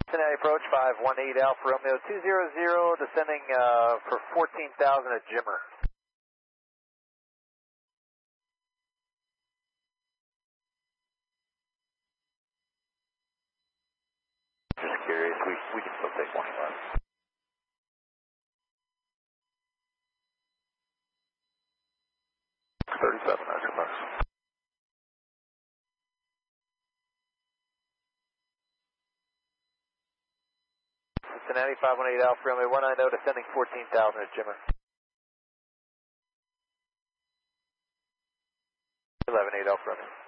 Cincinnati approach 518 Alpha Romeo 200, descending for 14,000 at Jimmer. Just curious, we can still take 25. $37, that's a bus. Cincinnati 518 Alpha Romeo 190, descending 14,000 at Jimmer. 11-8 Alpha Romeo.